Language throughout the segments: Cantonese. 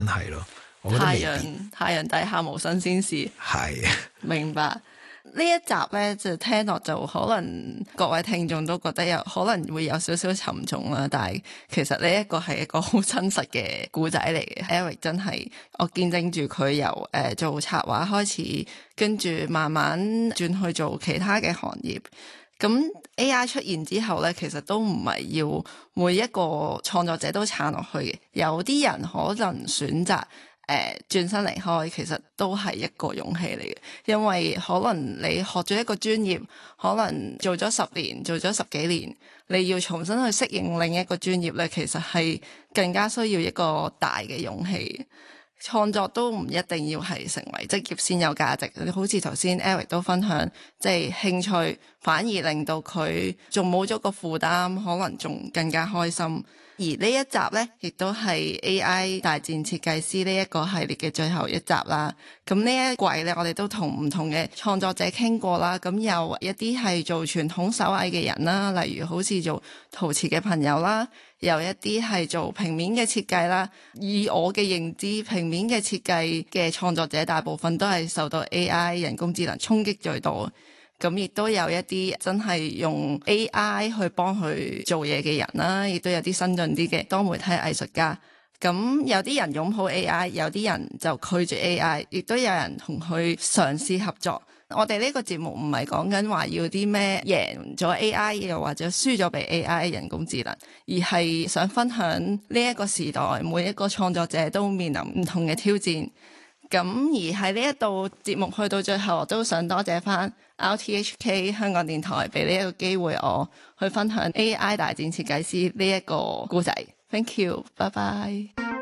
係咯。我覺得未必太陽底下無新鮮事。 係明白。呢一集呢，就聽落就可能各位聽眾都覺得可能會有少少沉重啦，但係其實呢一個係一個好真實嘅故仔嚟嘅。Eric 真係我見證住佢由做插畫開始，跟住慢慢轉去做其他嘅行業。咁 AI 出現之後呢，其實都唔係要每一個創作者都撐落去嘅，有啲人可能選擇轉身離開，其實都係一個勇氣嚟嘅，因為可能你學咗一個專業，可能做咗10年，做咗10幾年，你要重新去適應另一個專業呢，其實係更加需要一個大嘅勇氣。創作都唔一定要係成為職業先有價值，好似頭先 Eric 都分享，即係興趣反而令到佢仲冇咗個負擔，可能仲更加開心。而呢一集呢，亦都係 AI 大戰設計師呢一個系列嘅最後一集啦。咁呢一季呢，我哋都同唔同嘅創作者傾過啦。咁有一啲係做傳統手藝嘅人啦，例如好似做陶瓷嘅朋友啦，有一啲係做平面嘅設計啦。以我嘅認知，平面嘅設計嘅創作者大部分都係受到 AI 人工智能衝擊最多。咁亦都有一啲真係用 AI 去幫佢做嘢嘅人啦，亦都有啲新進啲嘅多媒體藝術家。咁有啲人擁抱 AI， 有啲人就拒絕 AI， 亦都有人同佢嘗試合作。我哋呢個節目唔係講緊話要啲咩贏咗 AI 又或者輸咗俾 AI 人工智能，而係想分享呢一個時代每一個創作者都面臨唔同嘅挑戰。咁而喺呢一度節目去到最後，我都想多謝翻 RTHK 香港電台俾呢一個機會我去分享 AI 大戰設計師呢一個故仔。Thank you， 拜拜。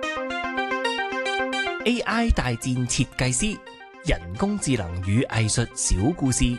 AI 大戰設計師，人工智能與藝術小故事。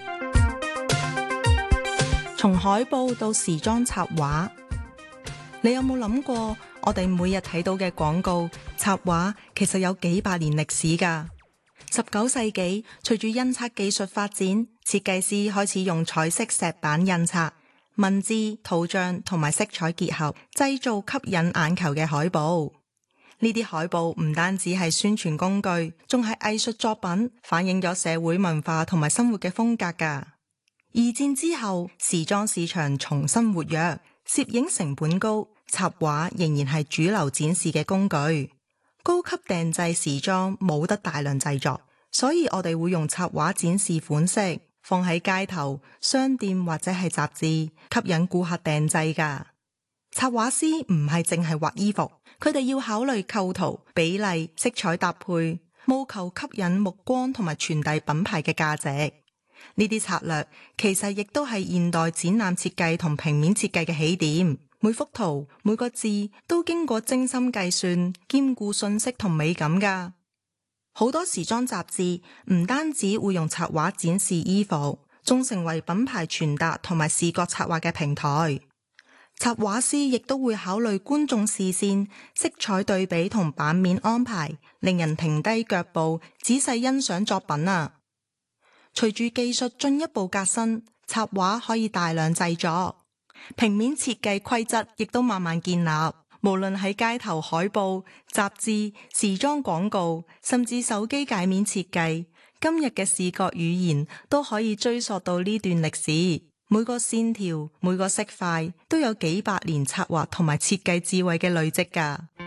從海報到時裝插畫，你有冇諗過我哋每日睇到嘅廣告插畫其實有幾百年歷史㗎。19世紀隨住印刷技術發展，設計師開始用彩色石板印刷，文字、圖像同埋色彩結合，製造吸引眼球嘅海報。呢啲海報唔單止係宣傳工具，仲係藝術作品，反映咗社會文化同埋生活嘅風格㗎。二戰之後，時裝市場重新活躍，攝影成本高，插畫仍然係主流展示嘅工具。高級訂製時裝冇得大量製作，所以我哋會用插畫展示款式，放喺街頭、商店或者係雜誌，吸引顧客訂製㗎。插畫師唔係淨係畫衣服，佢哋要考慮構圖、比例、色彩搭配，務求吸引目光同埋傳遞品牌嘅價值。呢啲策略其實亦都係現代展覽設計同平面設計嘅起點。每幅圖、每個字都經過精心計算，兼顧信息同美感㗎。好多時裝雜誌唔單止會用插畫展示衣服，仲成為品牌傳達同埋視覺策劃嘅平台。插畫師亦都會考慮觀眾視線、色彩對比同版面安排，令人停低腳步，仔細欣賞作品啊！隨住技術進一步革新，插畫可以大量製作。平面設計規則亦都慢慢建立，無論喺街頭海報、雜誌、時裝廣告，甚至手機界面設計，今日嘅視覺語言都可以追溯到呢段歷史。每個線條、每個色塊都有幾百年策劃同埋設計智慧嘅累積㗎。